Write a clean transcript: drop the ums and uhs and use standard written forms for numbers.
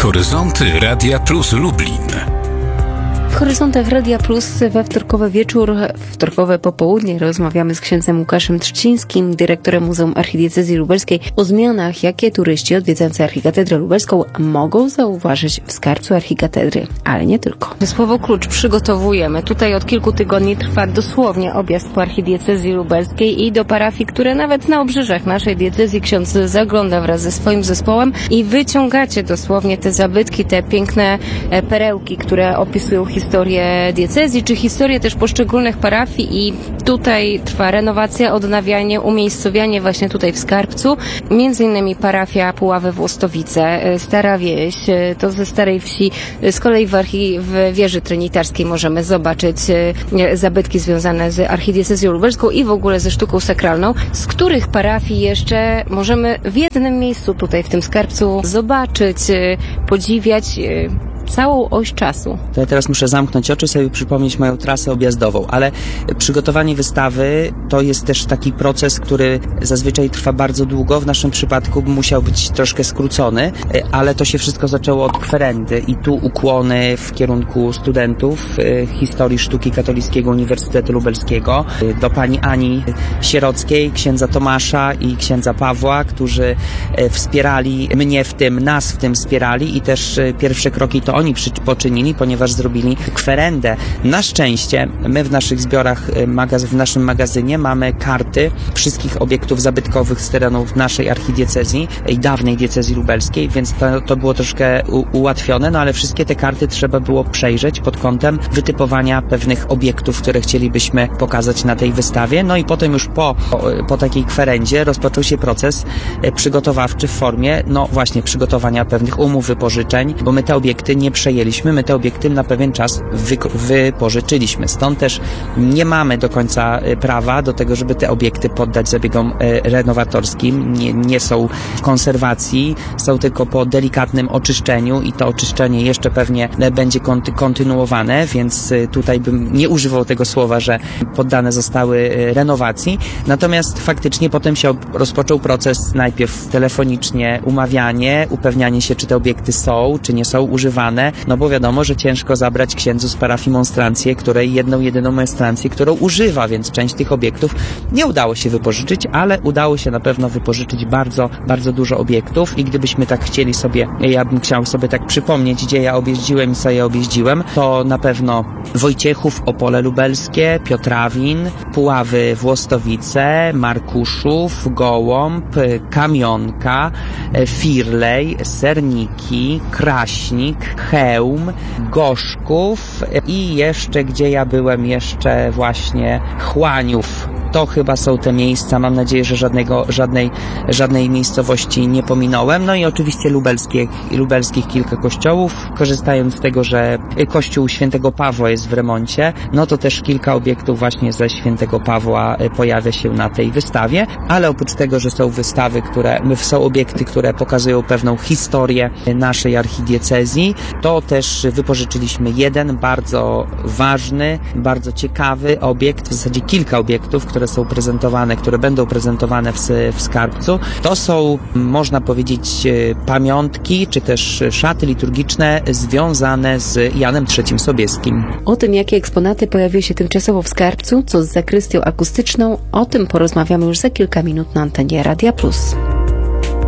Horyzonty Radia Plus Lublin. W Horyzontach Radia Plus we wtorkowy wieczór, wtorkowe popołudnie rozmawiamy z księdzem Łukaszem Trzcińskim, dyrektorem Muzeum Archidiecezji Lubelskiej, o zmianach, jakie turyści odwiedzający Archikatedrę Lubelską mogą zauważyć w skarbcu Archikatedry, ale nie tylko. Słowo klucz przygotowujemy. Tutaj od kilku tygodni trwa dosłownie objazd po Archidiecezji Lubelskiej i do parafii, które nawet na obrzeżach naszej diecezji ksiądz zagląda wraz ze swoim zespołem i wyciągacie dosłownie te zabytki, te piękne perełki, które opisują historię diecezji, czy historię też poszczególnych parafii i tutaj trwa renowacja, odnawianie, umiejscowianie właśnie tutaj w skarbcu. Między innymi parafia Puławy Włostowice, Stara Wieś, to ze Starej Wsi. Z kolei w wieży trinitarskiej możemy zobaczyć zabytki związane z archidiecezją lubelską i w ogóle ze sztuką sakralną, z których parafii jeszcze możemy w jednym miejscu tutaj w tym skarbcu zobaczyć, podziwiać całą oś czasu. To ja teraz muszę zamknąć oczy, sobie przypomnieć moją trasę objazdową, ale przygotowanie wystawy to jest też taki proces, który zazwyczaj trwa bardzo długo. W naszym przypadku musiał być troszkę skrócony, ale to się wszystko zaczęło od kwerendy i tu ukłony w kierunku studentów historii sztuki Katolickiego Uniwersytetu Lubelskiego do pani Ani Sierockiej, księdza Tomasza i księdza Pawła, którzy wspierali mnie w tym, nas w tym wspierali i też pierwsze kroki to oni poczynili, ponieważ zrobili kwerendę. Na szczęście my w naszych zbiorach, w naszym magazynie mamy karty wszystkich obiektów zabytkowych z terenów naszej archidiecezji i dawnej diecezji lubelskiej, więc to było troszkę ułatwione, no ale wszystkie te karty trzeba było przejrzeć pod kątem wytypowania pewnych obiektów, które chcielibyśmy pokazać na tej wystawie. No i potem już po takiej kwerendzie rozpoczął się proces przygotowawczy w formie, no właśnie, przygotowania pewnych umów wypożyczeń, bo my te obiekty nie przejęliśmy, my te obiekty na pewien czas wypożyczyliśmy. Stąd też nie mamy do końca prawa do tego, żeby te obiekty poddać zabiegom renowatorskim. Nie są w konserwacji, są tylko po delikatnym oczyszczeniu i to oczyszczenie jeszcze pewnie będzie kontynuowane, więc tutaj bym nie używał tego słowa, że poddane zostały renowacji. Natomiast faktycznie potem się rozpoczął proces najpierw telefonicznie umawianie, upewnianie się, czy te obiekty są, czy nie są używane, no bo wiadomo, że ciężko zabrać księdzu z parafii monstrancję, jedyną monstrancję, którą używa, więc część tych obiektów nie udało się wypożyczyć, ale udało się na pewno wypożyczyć bardzo, bardzo dużo obiektów i gdybyśmy tak chcieli sobie, ja bym chciał sobie tak przypomnieć, gdzie ja objeździłem i co ja objeździłem, to na pewno Wojciechów, Opole Lubelskie, Piotrawin, Puławy Włostowice, Markuszów, Gołąb, Kamionka, Firlej, Serniki, Kraśnik, Chełm, Gorzków i jeszcze, gdzie ja byłem, jeszcze właśnie Chłaniów. To chyba są te miejsca, mam nadzieję, że żadnej miejscowości nie pominąłem. No i oczywiście lubelskich kilka kościołów. Korzystając z tego, że kościół Świętego Pawła jest w remoncie, no to też kilka obiektów właśnie ze Świętego Pawła pojawia się na tej wystawie, ale oprócz tego, że są wystawy, są obiekty, które pokazują pewną historię naszej archidiecezji, to też wypożyczyliśmy jeden bardzo ważny, bardzo ciekawy obiekt, w zasadzie kilka obiektów, które będą prezentowane w skarbcu. To są, można powiedzieć, pamiątki, czy też szaty liturgiczne związane z Janem III Sobieskim. O tym, jakie eksponaty pojawiły się tymczasowo w skarbcu, co z zakrystią akustyczną, o tym porozmawiamy już za kilka minut na antenie Radia Plus.